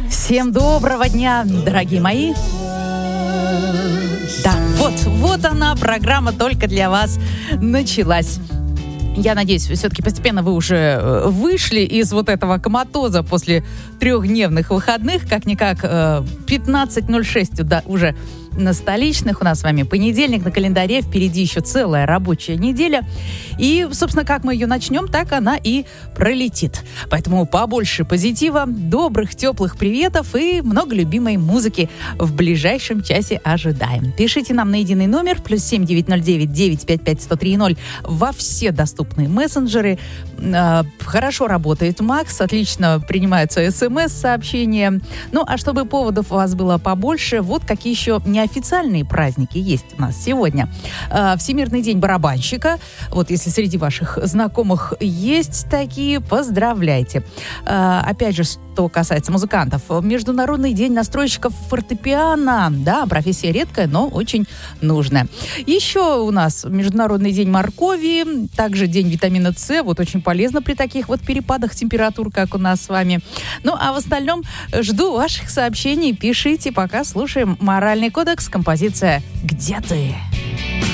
Всем доброго дня, дорогие мои. Да, вот она, программа только для вас началась. Я надеюсь, все-таки постепенно вы уже вышли из вот этого коматоза после 3-дневных выходных. Как-никак 15:06 уже на столичных. У нас с вами понедельник на календаре. Впереди еще целая рабочая неделя. И, собственно, как мы ее начнем, так она и пролетит. Поэтому побольше позитива, добрых, теплых приветов и много любимой музыки в ближайшем часе ожидаем. Пишите нам на единый номер +7 909 955 1030 во все доступные мессенджеры. Хорошо работает Макс, отлично принимаются СМС-сообщения. Ну, а чтобы поводов у вас было побольше, вот какие еще неофициальные праздники есть у нас сегодня. Всемирный день барабанщика. Вот если среди ваших знакомых есть такие, поздравляйте. Опять же, что касается музыкантов. Международный день настройщиков фортепиано. Да, профессия редкая, но очень нужная. Еще у нас Международный день моркови. Также день витамина С. Вот очень полезно при таких вот перепадах температур, как у нас с вами. Ну, а в остальном жду ваших сообщений. Пишите, пока слушаем «Моральный кодекс», композиция «Где ты?».